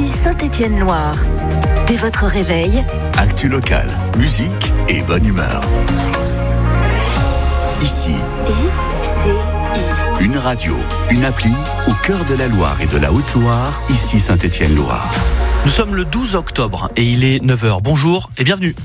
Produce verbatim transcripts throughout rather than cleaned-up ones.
ici Saint-Étienne-Loire. Dès votre réveil, actu locale, musique et bonne humeur. Ici, I C I. Une radio, une appli au cœur de la Loire et de la Haute-Loire, ici Saint-Étienne-Loire. Nous sommes le douze octobre et il est neuf heures. Bonjour et bienvenue.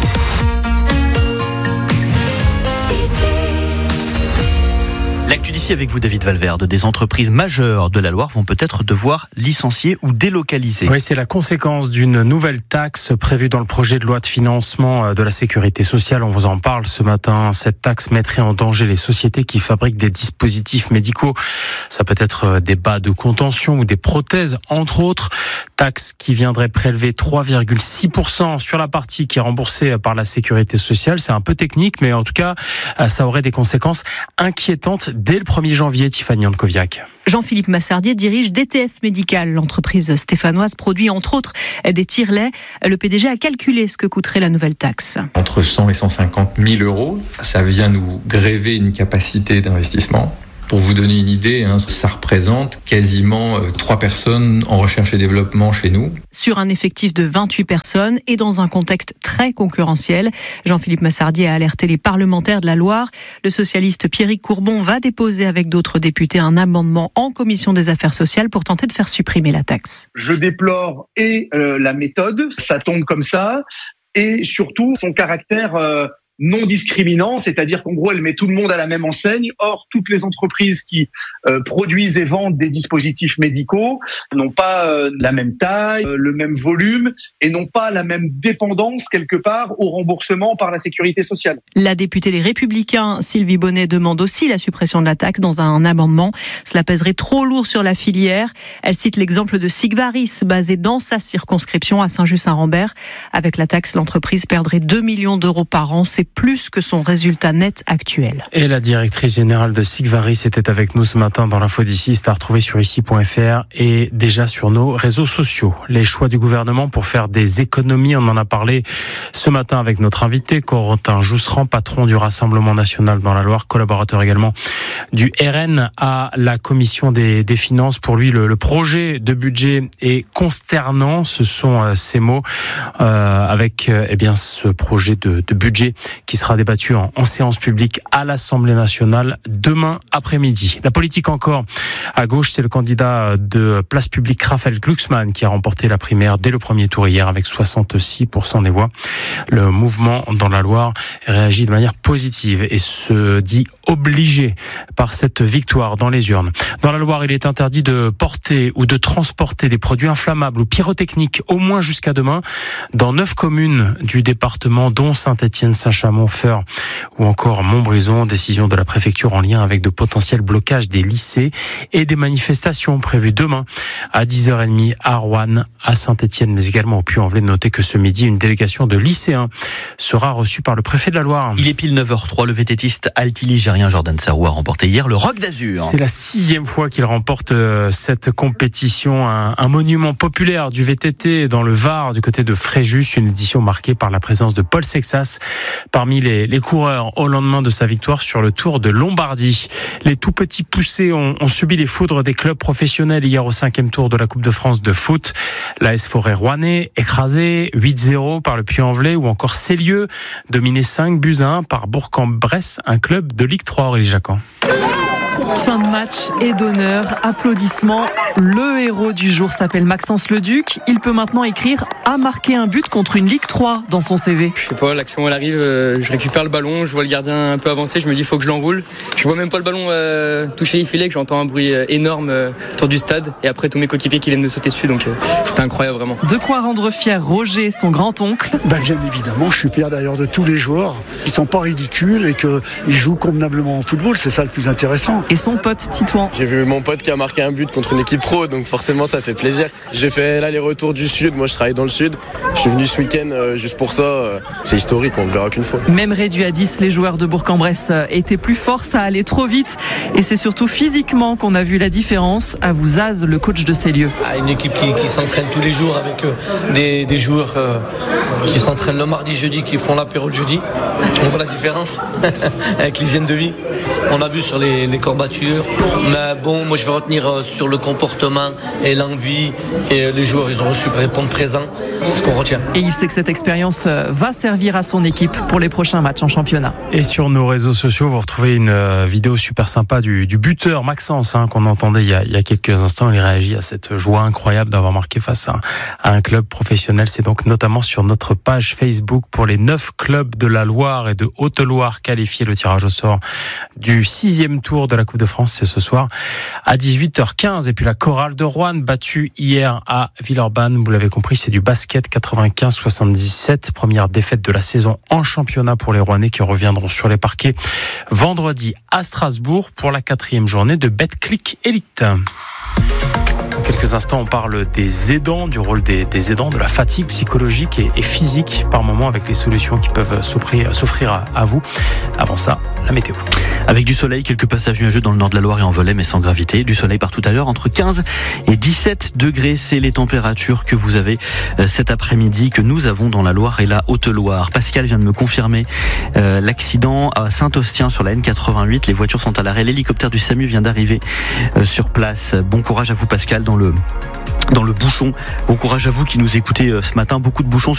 L'actu d'ici avec vous, David Valverde. Des entreprises majeures de la Loire vont peut-être devoir licencier ou délocaliser. Oui, c'est la conséquence d'une nouvelle taxe prévue dans le projet de loi de financement de la sécurité sociale. On vous en parle ce matin. Cette taxe mettrait en danger les sociétés qui fabriquent des dispositifs médicaux. Ça peut être des bas de contention ou des prothèses, entre autres. Taxe qui viendrait prélever trois virgule six pour cent sur la partie qui est remboursée par la sécurité sociale. C'est un peu technique, mais en tout cas, ça aurait des conséquences inquiétantes dès le premier janvier. Tiffany Ankoviak. Jean-Philippe Massardier dirige D T F Médical. L'entreprise stéphanoise produit entre autres des tire-laits. Le P D G a calculé ce que coûterait la nouvelle taxe. Entre cent et cent cinquante mille euros, ça vient nous gréver une capacité d'investissement. Pour vous donner une idée, hein, ça représente quasiment euh, trois personnes en recherche et développement chez nous. Sur un effectif de vingt-huit personnes et dans un contexte très concurrentiel, Jean-Philippe Massardier a alerté les parlementaires de la Loire. Le socialiste Pierrick Courbon va déposer avec d'autres députés un amendement en commission des affaires sociales pour tenter de faire supprimer la taxe. Je déplore et euh, la méthode, ça tombe comme ça, et surtout son caractère... Euh, non discriminant, c'est-à-dire qu'en gros, elle met tout le monde à la même enseigne. Or, toutes les entreprises qui euh, produisent et vendent des dispositifs médicaux n'ont pas euh, la même taille, euh, le même volume et n'ont pas la même dépendance, quelque part, au remboursement par la sécurité sociale. La députée Les Républicains, Sylvie Bonnet, demande aussi la suppression de la taxe dans un amendement. Cela pèserait trop lourd sur la filière. Elle cite l'exemple de Sigvaris, basé dans sa circonscription à Saint-Just-Saint-Rambert. Avec la taxe, l'entreprise perdrait deux millions d'euros par an. C'est plus que son résultat net actuel. Et la directrice générale de Sigvaris était avec nous ce matin dans l'info d'ici. C'est à retrouver sur ici point f r et déjà sur nos réseaux sociaux. Les choix du gouvernement pour faire des économies, on en a parlé ce matin avec notre invité, Corentin Jousserand, patron du Rassemblement National dans la Loire, collaborateur également du R N à la Commission des, des Finances. Pour lui, le, le projet de budget est consternant. Ce sont euh, ces mots euh, avec euh, eh bien, ce projet de, de budget qui sera débattu en, en séance publique à l'Assemblée nationale demain après-midi. La politique encore. À gauche, c'est le candidat de Place Publique, Raphaël Glucksmann, qui a remporté la primaire dès le premier tour hier avec soixante-six pour cent des voix. Le mouvement dans la Loire réagit de manière positive et se dit obligé par cette victoire dans les urnes. Dans la Loire, il est interdit de porter ou de transporter des produits inflammables ou pyrotechniques au moins jusqu'à demain dans neuf communes du département, dont Saint-Étienne, Saint-Chamond, Feurs ou encore Montbrison. Décision de la préfecture en lien avec de potentiels blocages des lycées et des manifestations prévues demain à dix heures trente à Roanne, à Saint-Étienne, mais également au Puy-en-Velay. Notez que ce midi, une délégation de lycéens sera reçue par le préfet de la Loire. Il est pile neuf heures trois. Le vététiste altiligérien Jordan Sarrou a remporté hier le Rock d'Azur. C'est la sixième fois qu'il remporte cette compétition. Un, un monument populaire du V T T dans le Var, du côté de Fréjus. Une édition marquée par la présence de Paul Sexas parmi les, les coureurs au lendemain de sa victoire sur le Tour de Lombardie. Les tout petits poussés ont, ont subi les foudres des clubs professionnels hier au cinquième tour de la Coupe de France de foot. L'A S Forêt Rouennais écrasé huit zéro par le Puy-en-Velay, ou encore Célieux dominé cinq buts à un par Bourg-en-Bresse, un club de Ligue trois. Aurélie Jacquin. Fin de match et d'honneur, applaudissements. Le héros du jour s'appelle Maxence Leduc. Il peut maintenant écrire « a marqué un but contre une Ligue trois » dans son C V. Je sais pas, l'action elle arrive, euh, je récupère le ballon, je vois le gardien un peu avancer, je me dis il faut que je l'enroule. Je vois même pas le ballon euh, toucher les filets, que j'entends un bruit euh, énorme euh, autour du stade. Et après tous mes coéquipiers qui viennent me sauter dessus, donc euh, c'était incroyable vraiment. De quoi rendre fier Roger, son grand-oncle. Ben bien évidemment, je suis fier d'ailleurs de tous les joueurs qui sont pas ridicules et qu'ils jouent convenablement au football, c'est ça le plus intéressant. Et son pote Titouan. J'ai vu mon pote qui a marqué un but contre une équipe pro, donc forcément ça fait plaisir. J'ai fait l'aller-retour du sud, moi je travaille dans le sud. Je suis venu ce week-end euh, juste pour ça. Euh, c'est historique, on ne le verra qu'une fois. Même réduit à dix, les joueurs de Bourg-en-Bresse étaient plus forts, ça allait trop vite. Et c'est surtout physiquement qu'on a vu la différence. Avoue Zaz, le coach de Célieux. Ah, une équipe qui, qui s'entraîne tous les jours avec euh, des, des joueurs euh, qui s'entraînent le mardi, jeudi, qui font l'apéro le jeudi. On voit la différence avec l'hygiène de vie. On a vu sur les, les courbatures. Mais bon, moi je vais retenir sur le comportement et l'envie. Et les joueurs, ils ont su répondre présent. C'est ce qu'on retient. Et il sait que cette expérience va servir à son équipe pour les prochains matchs en championnat. Et sur nos réseaux sociaux, vous retrouvez une vidéo super sympa du, du buteur Maxence, hein, qu'on entendait il y, a, il y a quelques instants. Il réagit à cette joie incroyable d'avoir marqué face à, à un club professionnel. C'est donc notamment sur notre page Facebook pour les neuf clubs de la Loire et de Haute-Loire qualifiés. Le tirage au sort du sixième tour de la Coupe de France, c'est ce soir à dix-huit heures quinze. Et puis la chorale de Roanne, battue hier à Villeurbanne. Vous l'avez compris, c'est du basket quatre-vingt-quinze soixante-dix-sept. Première défaite de la saison en championnat pour les Rouennais qui reviendront sur les parquets vendredi à Strasbourg pour la quatrième journée de Betclic Elite. Dans quelques instants, on parle des aidants, du rôle des, des aidants, de la fatigue psychologique et, et physique par moment, avec les solutions qui peuvent s'offrir, s'offrir à, à vous. Avant ça, la météo. Avec du soleil, quelques passages nuageux dans le nord de la Loire et en Velay, mais sans gravité. Du soleil par tout à l'heure, entre quinze et dix-sept degrés. C'est les températures que vous avez euh, cet après-midi, que nous avons dans la Loire et la Haute-Loire. Pascal vient de me confirmer euh, l'accident à Saint-Austien sur la N quatre-vingt-huit. Les voitures sont à l'arrêt. L'hélicoptère du SAMU vient d'arriver euh, sur place. Bon courage à vous, Pascal, dans le, dans le bouchon. Bon courage à vous qui nous écoutez euh, ce matin. Beaucoup de bouchons.